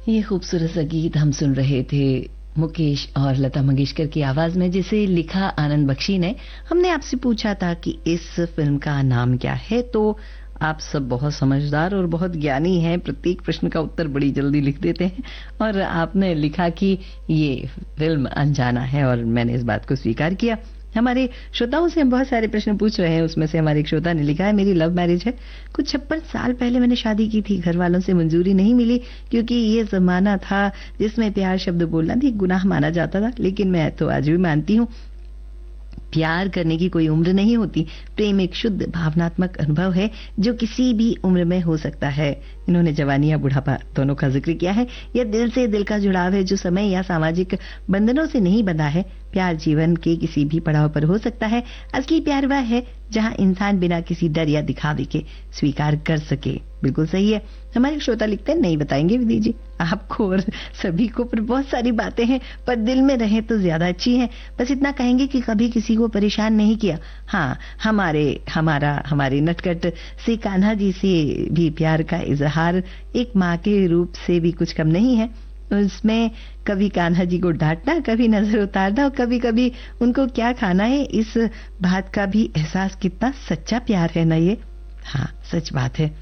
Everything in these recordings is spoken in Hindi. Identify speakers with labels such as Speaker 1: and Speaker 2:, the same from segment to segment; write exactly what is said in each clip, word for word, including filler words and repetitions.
Speaker 1: ये खूबसूरत सा गीत हम सुन रहे थे मुकेश और लता मंगेशकर की आवाज में, जिसे लिखा आनंद बख्शी ने। हमने आपसे पूछा था कि इस फिल्म का नाम क्या है, तो आप सब बहुत समझदार और बहुत ज्ञानी हैं, प्रत्येक प्रश्न का उत्तर बड़ी जल्दी लिख देते हैं। और आपने लिखा कि ये फिल्म अनजाना है, और मैंने इस बात को स्वीकार किया। हमारे श्रोताओं से हम बहुत सारे प्रश्न पूछ रहे हैं, उसमें से हमारे एक श्रोता ने लिखा है, मेरी लव मैरिज है, कुछ छप्पन साल पहले मैंने शादी की थी, घर वालों से मंजूरी नहीं मिली क्योंकि ये जमाना था जिसमें प्यार शब्द बोलना भी गुनाह माना जाता था। लेकिन मैं तो आज भी मानती हूँ प्यार करने की कोई उम्र नहीं होती। प्रेम एक शुद्ध भावनात्मक अनुभव है जो किसी भी उम्र में हो सकता है। इन्होंने जवानी या बुढ़ापा दोनों का जिक्र किया है। यह दिल से दिल का जुड़ाव है जो समय या सामाजिक बंधनों से नहीं बंधा है। प्यार जीवन के किसी भी पड़ाव पर हो सकता है। असली प्यार वह है जहां इंसान बिना किसी डर या दिखावे के स्वीकार कर सके। बिल्कुल सही है। हमारे श्रोता लिखते हैं, नहीं बताएंगे विधि जी आपको और सभी को, पर बहुत सारी बातें हैं पर दिल में रहे तो ज्यादा अच्छी है। बस इतना कहेंगे कि कभी किसी को परेशान नहीं किया। हाँ, हमारे हमारा हमारे नटखट से कान्हा जी से भी प्यार का इजहार एक माँ के रूप से भी कुछ कम नहीं है। उसमें कभी कान्हा जी को डांटना, कभी नजर उतारना और कभी कभी उनको क्या खाना है, इस बात का भी एहसास। कितना सच्चा प्यार है ना ये। हाँ, सच बात है,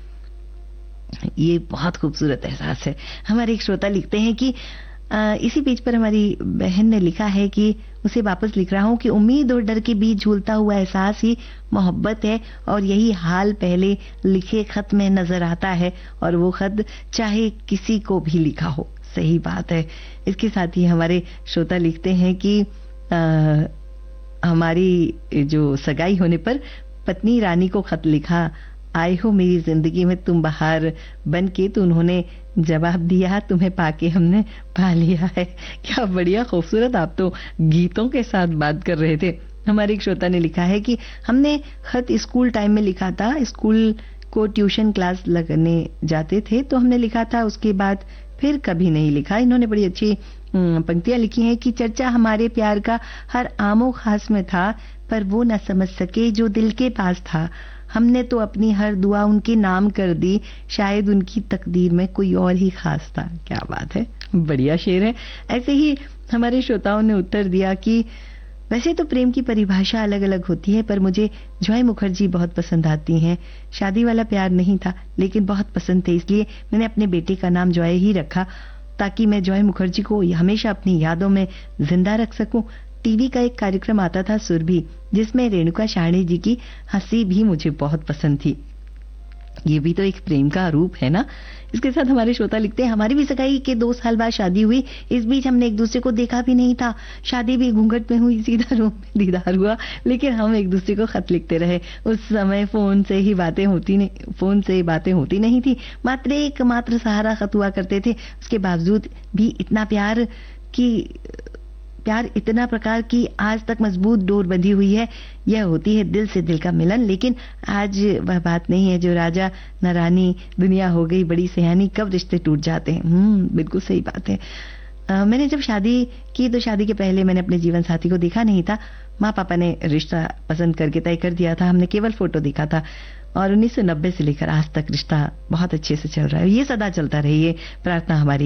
Speaker 1: ये बहुत खूबसूरत एहसास है। हमारे एक श्रोता लिखते हैं कि आ, इसी पेज पर हमारी बहन ने लिखा है कि उसे वापस लिख रहा हूं कि उम्मीद और डर के बीच झूलता हुआ एहसास ही मोहब्बत है, और यही हाल पहले लिखे खत में नजर आता है, और वो खत चाहे किसी को भी लिखा हो। सही बात है। इसके साथ ही हमारे श्रोता लिखते हैं कि आ, हमारी जो सगाई होने पर पत्नी रानी को खत लिखा, आए हो मेरी जिंदगी में तुम बहार बन के, तो उन्होंने जवाब दिया, तुम्हें पाके हमने पा लिया है। क्या बढ़िया खूबसूरत, आप तो गीतों के साथ बात कर रहे थे। हमारे एक श्रोता ने लिखा है कि हमने खत स्कूल टाइम में लिखा था, स्कूल को ट्यूशन क्लास लगने जाते थे तो हमने लिखा था, उसके बाद फिर कभी नहीं लिखा। इन्होंने बड़ी अच्छी पंक्तियां लिखी हैं कि चर्चा हमारे प्यार का हर आमो खास में था, पर वो न समझ सके जो दिल के पास था। हमने तो अपनी हर दुआ उनके नाम कर दी, शायद उनकी तकदीर में कोई और ही खास था। क्या बात है, बढ़िया शेर है। ऐसे ही हमारे श्रोताओं ने उत्तर दिया कि वैसे तो प्रेम की परिभाषा अलग अलग होती है, पर मुझे जॉय मुखर्जी बहुत पसंद आती हैं। शादी वाला प्यार नहीं था लेकिन बहुत पसंद थे, इसलिए मैंने अपने बेटे का नाम जॉय ही रखा, ताकि मैं जॉय मुखर्जी को हमेशा अपनी यादों में जिंदा रख सकूं। टीवी का एक कार्यक्रम आता था सुरभि, जिसमें रेणुका शाहणे जी की हंसी भी मुझे बहुत पसंद थी। ये भी तो एक प्रेम का रूप है ना। इसके साथ हमारे श्रोता लिखते हैं, हमारी भी सगाई के दो साल बाद शादी हुई, इस बीच हमने एक दूसरे को देखा भी नहीं था। शादी भी घूंघट में हुई, सीधा रूम में दीदार हुआ, लेकिन हम एक दूसरे को खत लिखते रहे। उस समय फोन से ही बातें होती नहीं फोन से बातें होती नहीं थी, मात्र एक मात्र सहारा खत हुआ करते थे। उसके बावजूद भी इतना प्यार की प्यार इतना प्रकार की आज तक मजबूत डोर बंधी हुई है। यह होती है दिल से दिल का मिलन। लेकिन आज वह बात नहीं है जो राजा न रानी, दुनिया हो गई बड़ी सयानी, कब रिश्ते टूट जाते हैं। हम्म बिल्कुल सही बात है। आ, मैंने जब शादी की तो शादी के पहले मैंने अपने जीवन साथी को देखा नहीं था। माँ पापा ने रिश्ता पसंद करके तय कर दिया था, हमने केवल फोटो देखा था, और उन्नीस सौ नब्बे से लेकर आज तक रिश्ता बहुत अच्छे से चल रहा है। ये सदा चलता रहे, ये प्रार्थना हमारी